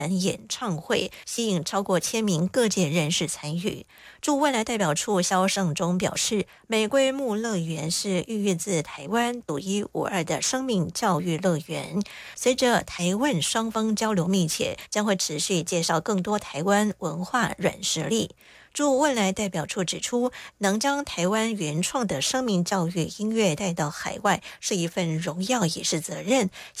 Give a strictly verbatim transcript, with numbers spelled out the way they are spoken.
演唱会，吸引超过千名各界人士参与。驻未来代表处肖胜忠表示，美规木乐园是孕育自台湾独一无二的生命教育乐园。随着台湾双方交流密切，将会持续介绍更多台湾文化软实力。驻未来代表处指出，能将台湾原创的生命教育音乐带到海外，是一份荣耀也是责任。